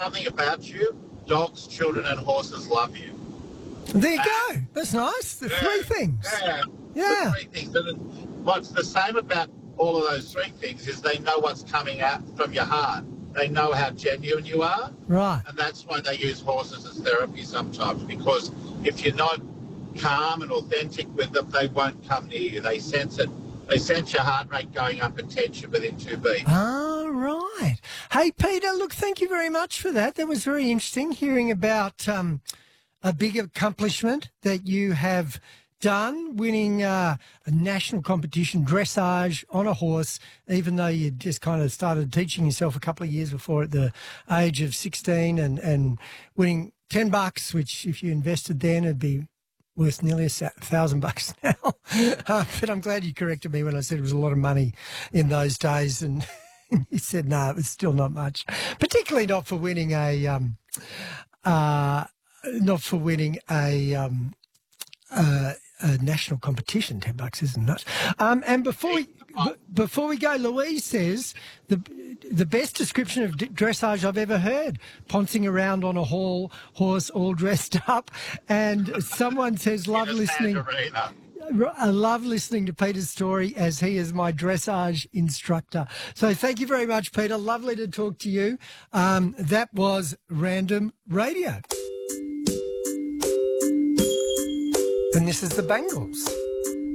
something about you. Dogs, children, and horses love you. There you go. That's nice. The three things. The three things. And what's the same about all of those three things is they know what's coming out from your heart. They know how genuine you are. Right. And that's why they use horses as therapy sometimes, because if you're not calm and authentic with them, they won't come near you. They sense it. They sense your heart rate going up and tension within 2 beats. Oh, right. Hey, Peter, look, thank you very much for that. That was very interesting hearing about a big accomplishment that you have done, winning a national competition, dressage on a horse, even though you just kind of started teaching yourself a couple of years before at the age of 16 and winning $10, which if you invested then it'd be worth nearly $1,000 now. But I'm glad you corrected me when I said it was a lot of money in those days. And you said, no, it was still not much, particularly not for winning a national competition. $10 isn't much. And before we go, Louise says the best description of dressage I've ever heard: pouncing around on a horse all dressed up. And someone says, love listening. I love listening to Peter's story, as he is my dressage instructor. So thank you very much, Peter. Lovely to talk to you. That was Random Radio. And this is the Bangles.